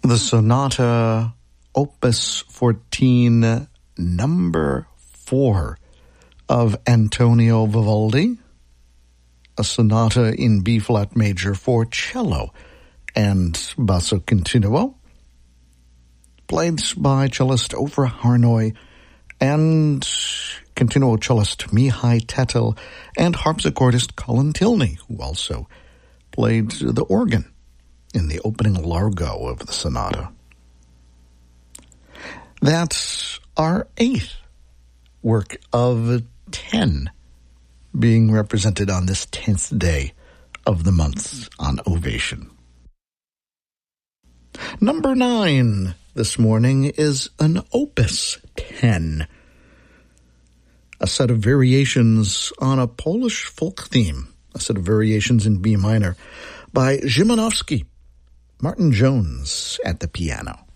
The Sonata, Opus 14, number 4 of Antonio Vivaldi, a sonata in B-flat major for cello and basso continuo, played by cellist Ofra Harnoy and continuo cellist Mihai Tetel and harpsichordist Colin Tilney, who also played the organ in the opening largo of the sonata. That's our 8th work of 10 being represented on this 10th day of the month on Ovation. Number 9 this morning is an Opus 10, a set of variations on a Polish folk theme, a set of variations in B minor by Szymanowski, Martin Jones at the piano.